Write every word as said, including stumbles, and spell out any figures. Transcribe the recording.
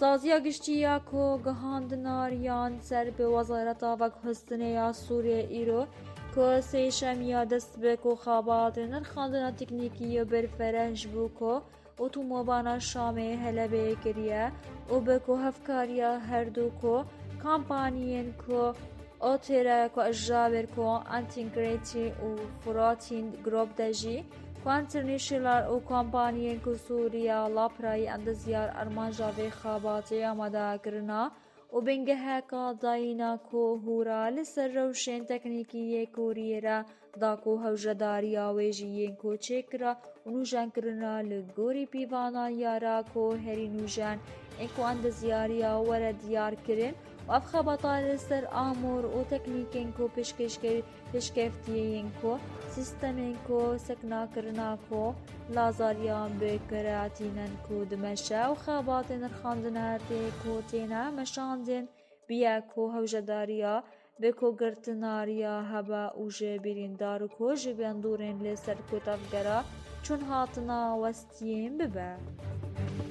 سازیا گشتیا کو گهاندناریان سر به وزارت آوک حسنه یا سوریه ایرو که سیشمیا دست به کو خابات نرخاندنا تکنیکی برفرهج بو کو اتومبانا شامه هلبه کریه و به کو هفکاریا هر دو کو کامپانیین کو اوتیرا کو اجابر کو انتگریتی و فراتین گروپ دجی کوانترنیشنال و کمپانیین کو سوریا لاپرای اندزیار ارمانجاوی خاباتی آماده کرنا و بنگه هکا داینا کو هورا لسر روشن تکنیکی کوریرا دا کو هوجداری آویجیین کو چکرا و نوجان کرنا لگوری پیوانا یارا کو هری نوجان انکو اندزیاری آورا دیار کرن و اف خبطا لسر آمور و تکنیکین کو پشکفتیین کو سیستمین کو سکنا کرنا کو لازاریان بکراتینن کو دمشا و خابات نرخاندن هرتی کو تینا مشاندن بیا کو هوجداریا بکو گرتناریا هبا و جبرین دارو کو جبیان دورین لسر کو تفگرا چون هاتنا وستیم ببا